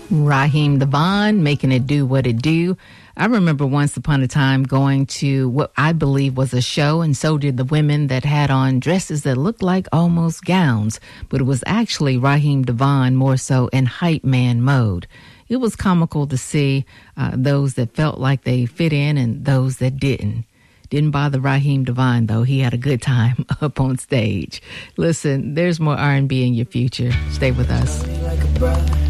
Raheem DeVaughn making it do what it do. I remember once upon a time going to what I believe was a show, and so did the women that had on dresses that looked like almost gowns, but it was actually Raheem DeVaughn more so in hype man mode. It was comical to see those that felt like they fit in and those that didn't. Didn't bother Raheem DeVaughn, though. He had a good time up on stage. Listen, there's more R&B in your future. Stay with us.